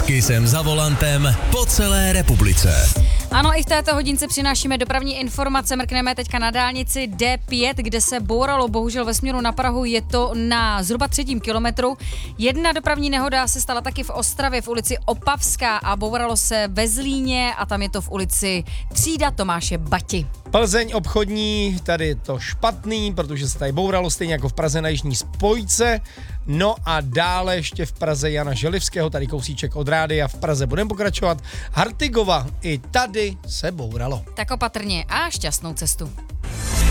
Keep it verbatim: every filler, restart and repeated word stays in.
Kysem za volantem po celé republice. Ano, i v této hodince přinášíme dopravní informace. Mrkneme teďka na dálnici D pět, kde se bouralo, bohužel ve směru na Prahu, je to na zhruba třetím kilometru. Jedna dopravní nehoda se stala taky v Ostravě v ulici Opavská a bouralo se ve Zlíně a tam je to v ulici Třída Tomáše Bati. Plzeň obchodní, tady je to špatný, protože se tady bouralo stejně jako v Praze na jižní spojce. No a dále ještě v Praze Jana Želivského, tady kousíček od rádia, v Praze budeme pokračovat. Hartigova, i tady se bouralo. Tak opatrně a šťastnou cestu.